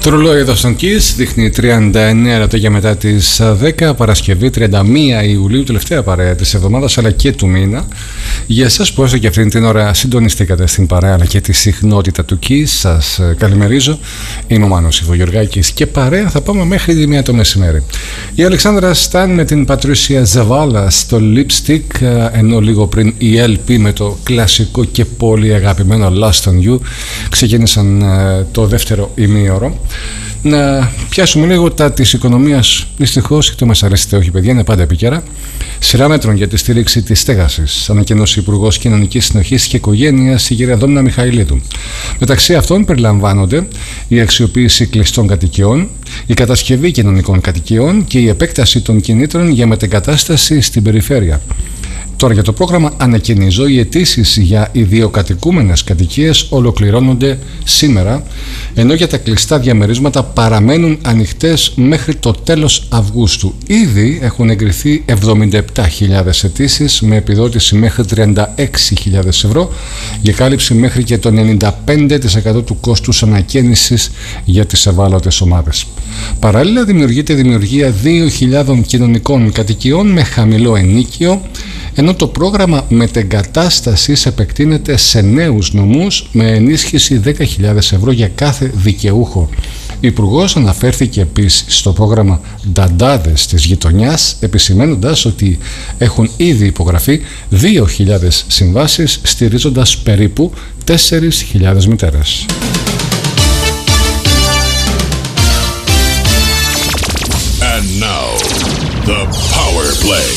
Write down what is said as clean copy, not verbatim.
Το ρολόι εδώ στον Kiss δείχνει 39 λεπτά για μετά τις 10, Παρασκευή 31 Ιουλίου, τελευταία παρέα της εβδομάδας αλλά και του μήνα. Για εσάς που έστω και αυτήν την ώρα συντονιστήκατε στην παρέα αλλά και τη συχνότητα του Kiss, σας καλημερίζω. Είμαι ο Μάνος Ιβογεωργάκης και παρέα θα πάμε μέχρι τη 1 το μεσημέρι. Η Αλεξάνδρα Σταν με την Πατρίσια Ζαβάλα στο Lipstick, ενώ λίγο πριν η LP με το κλασικό και πολύ αγαπημένο Last on You ξεκίνησαν το δεύτερο ημίωρο. Να πιάσουμε λίγο τα της οικονομίας. Δυστυχώς, είτε μας αρέσει είτε όχι, παιδιά, είναι πάντα επίκαιρα. Σειρά μέτρων για τη στήριξη της στέγασης, ανακοίνωσε η Υπουργός Κοινωνικής Συνοχής και Οικογένειας, η κυρία Δόμνα Μιχαηλίδου. Μεταξύ αυτών περιλαμβάνονται η αξιοποίηση κλειστών κατοικιών, η κατασκευή κοινωνικών κατοικιών και η επέκταση των κινήτρων για μετεγκατάσταση στην περιφέρεια. Τώρα για το πρόγραμμα ανακοινίζω, οι αιτήσεις για ιδιοκατοικούμενες κατοικίες ολοκληρώνονται σήμερα, ενώ για τα κλειστά διαμερίσματα παραμένουν ανοιχτές μέχρι το τέλος Αυγούστου. Ήδη έχουν εγκριθεί 77.000 αιτήσεις με επιδότηση μέχρι 36.000 ευρώ για κάλυψη μέχρι και το 95% του κόστους ανακαίνησης για τις ευάλωτες ομάδες. Παράλληλα δημιουργείται δημιουργία 2.000 κοινωνικών κατοικιών με χαμηλό ενοίκιο, ενώ το πρόγραμμα μετεγκατάστασης επεκτείνεται σε νέους νομούς με ενίσχυση 10.000 ευρώ για κάθε δικαιούχο. Ο Υπουργός αναφέρθηκε επίσης στο πρόγραμμα Νταντάδες της γειτονιάς, επισημαίνοντας ότι έχουν ήδη υπογραφεί 2.000 συμβάσεις, στηρίζοντας περίπου 4.000 μητέρες. And now, the Power Play.